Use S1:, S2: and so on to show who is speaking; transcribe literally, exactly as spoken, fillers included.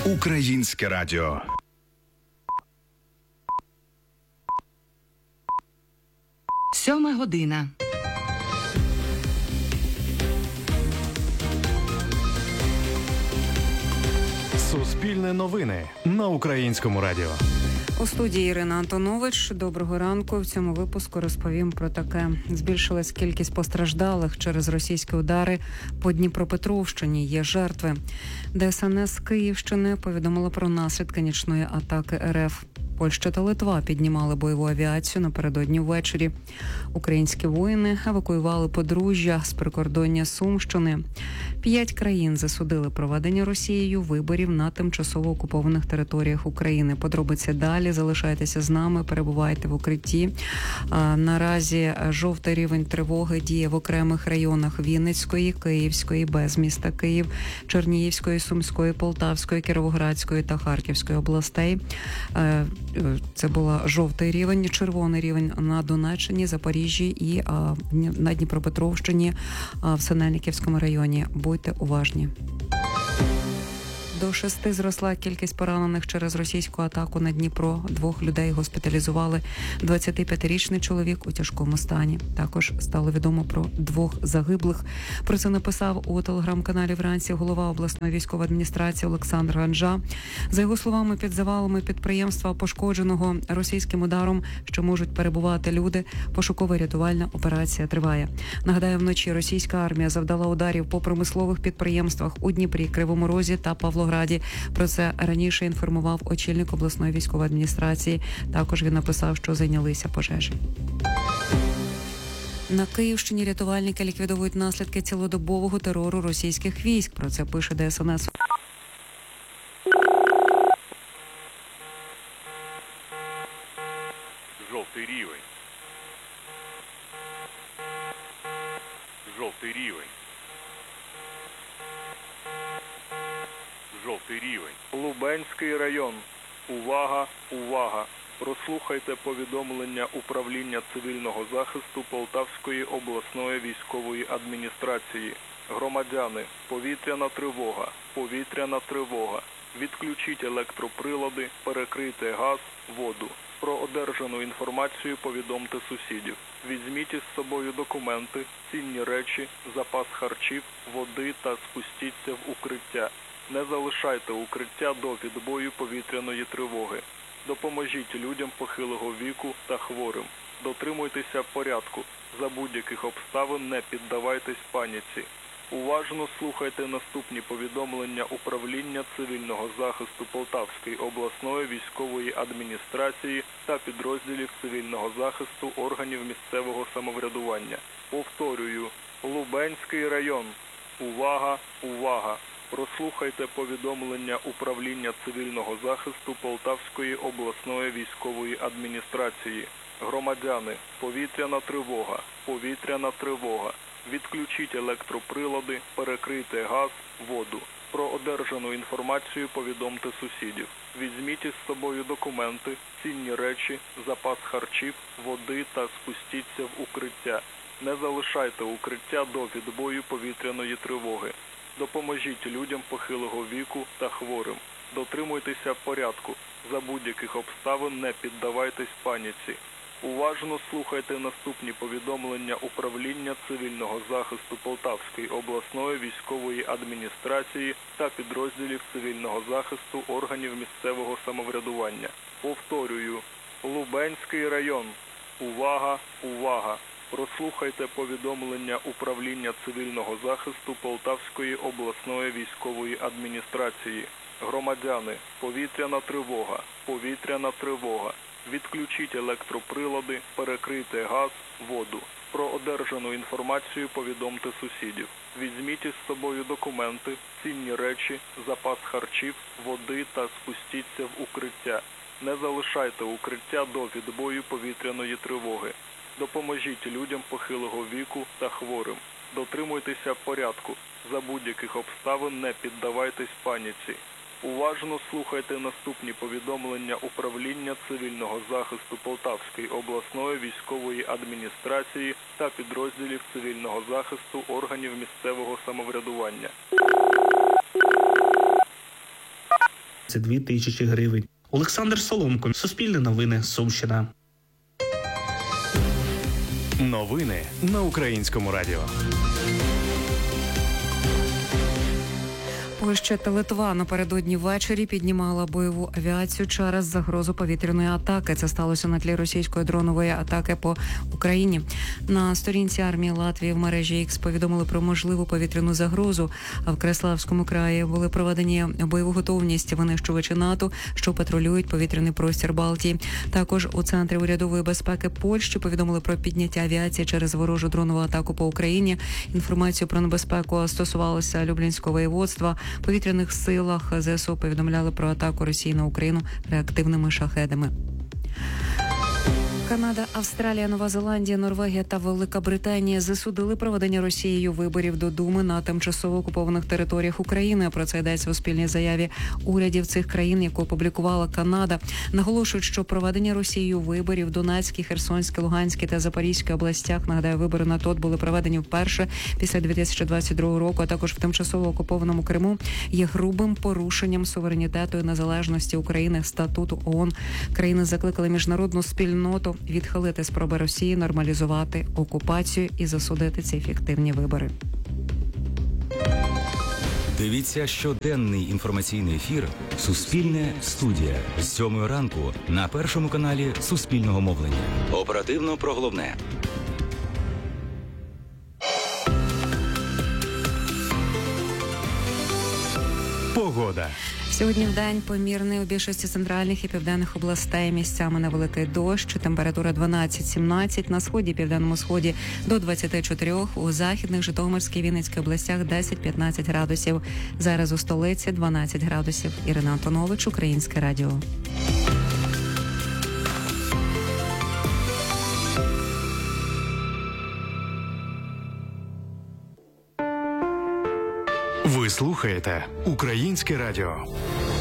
S1: Українське радіо.
S2: Сьома година.
S3: Суспільне новини на Українському радіо.
S4: У студії Ірина Антонович. Доброго ранку. В цьому випуску розповім про таке. Збільшилась кількість постраждалих через російські удари по Дніпропетровщині. Є жертви. ДСНС Київщини повідомила про наслідки нічної атаки РФ. Польща та Литва піднімали бойову авіацію напередодні ввечері. Українські воїни евакуювали подружжя з прикордоння Сумщини. П'ять країн засудили проведення Росією виборів на тимчасово окупованих територіях України. Подробиці далі. Залишайтеся з нами, перебувайте в укритті. А, наразі жовтий рівень тривоги діє в окремих районах Вінницької, Київської, без міста Київ, Чернігівської, Сумської, Полтавської, Кіровоградської та Харківської областей. Це була жовтий рівень, червоний рівень на Донеччині, Запоріжжі і а, на Дніпропетровщині, а, в Синельниківському районі. Будьте уважні. До шести зросла кількість поранених через російську атаку на Дніпро. Двох людей госпіталізували. двадцятип'ятирічний чоловік у тяжкому стані. Також стало відомо про двох загиблих. Про це написав у телеграм-каналі вранці голова обласної військової адміністрації Олександр Ганжа. За його словами, під завалами підприємства, пошкодженого російським ударом, що можуть перебувати люди, пошуково-рятувальна операція триває. Нагадаю, вночі російська армія завдала ударів по промислових підприємствах у Дніпрі, Кривому Розі та Павлограді. Про це раніше інформував очільник обласної військової адміністрації. Також він написав, що зайнялися пожежі. На Київщині рятувальники ліквідовують наслідки цілодобового терору російських військ. Про це пише ДСНС.
S5: Жовтий рівень. Жовтий рівень. Жовтий рівень. Лубенський район. Увага, увага. Прослухайте повідомлення Управління цивільного захисту Полтавської обласної військової адміністрації. Громадяни, повітряна тривога, повітряна тривога. Відключіть електроприлади, перекрийте газ, воду. Про одержану інформацію повідомте сусідів. Візьміть із собою документи, цінні речі, запас харчів, води та спустіться в укриття. Не залишайте укриття до відбою повітряної тривоги. Допоможіть людям похилого віку та хворим. Дотримуйтеся порядку. За будь-яких обставин не піддавайтесь паніці. Уважно слухайте наступні повідомлення Управління цивільного захисту Полтавської обласної військової адміністрації та підрозділів цивільного захисту органів місцевого самоврядування. Повторюю, Лубенський район. Увага, увага! Прослухайте повідомлення Управління цивільного захисту Полтавської обласної військової адміністрації. Громадяни, повітряна тривога, повітряна тривога. Відключіть електроприлади, перекрийте газ, воду. Про одержану інформацію повідомте сусідів. Візьміть із собою документи, цінні речі, запас харчів, води та спустіться в укриття. Не залишайте укриття до відбою повітряної тривоги. Допоможіть людям похилого віку та хворим. Дотримуйтеся порядку. За будь-яких обставин не піддавайтесь паніці. Уважно слухайте наступні повідомлення Управління цивільного захисту Полтавської обласної військової адміністрації та підрозділів цивільного захисту органів місцевого самоврядування. Повторюю, Лубенський район. Увага, увага! Прослухайте повідомлення Управління цивільного захисту Полтавської обласної військової адміністрації. Громадяни, повітряна тривога, повітряна тривога. Відключіть електроприлади, перекрийте газ, воду. Про одержану інформацію повідомте сусідів. Візьміть із собою документи, цінні речі, запас харчів, води та спустіться в укриття. Не залишайте укриття до відбою повітряної тривоги. Допоможіть людям похилого віку та хворим. Дотримуйтеся порядку. За будь-яких обставин не піддавайтесь паніці. Уважно слухайте наступні повідомлення Управління цивільного захисту Полтавської обласної військової адміністрації та підрозділів цивільного захисту органів місцевого самоврядування.
S1: двадцять дві тисячі гривень. Олександр Соломко, Суспільне новини, Сумщина.
S3: Новини на Українському радіо.
S4: Польща та Литва напередодні ввечері піднімала бойову авіацію через загрозу повітряної атаки. Це сталося на тлі російської дронової атаки по Україні. На сторінці армії Латвії в мережі X повідомили про можливу повітряну загрозу. А в Краславському краї були проведені бойову готовність винищувачі НАТО, що патрулюють повітряний простір Балтії. Також у Центрі урядової безпеки Польщі повідомили про підняття авіації через ворожу дронову атаку по Україні. Інформацію про небезпеку стосувалося Люблінського воєводства. В повітряних силах ЗСУ повідомляли про атаку Росії на Україну реактивними шахедами. Канада, Австралія, Нова Зеландія, Норвегія та Велика Британія засудили проведення Росією виборів до Думи на тимчасово окупованих територіях України. Про це йдеться у спільній заяві урядів цих країн, яку опублікувала Канада. Наголошують, що проведення Росією виборів в Донецькій, Херсонській, Луганській та Запорізькій областях, нагадаю, вибори на ТОТ були проведені вперше після дві тисячі двадцять другого року, а також в тимчасово окупованому Криму, є грубим порушенням суверенітету і незалежності України, статуту ООН. Країни закликали міжнародну спільноту відхилити спроби Росії нормалізувати окупацію і засудити ці фіктивні вибори.
S6: Дивіться щоденний інформаційний ефір «Суспільне студія» з сьомої ранку на першому каналі Суспільного мовлення. Оперативно про головне.
S3: Погода.
S4: Сьогодні вдень помірний у більшості центральних і південних областей. Місцями невеликий дощ, температура дванадцять-сімнадцять, на сході і південному сході до двадцять чотири, у західних, Житомирській, Вінницькій областях десять-п'ятнадцять градусів. Зараз у столиці дванадцять градусів. Ірина Антонович, Українське радіо.
S3: Ви слухаєте Українське радіо.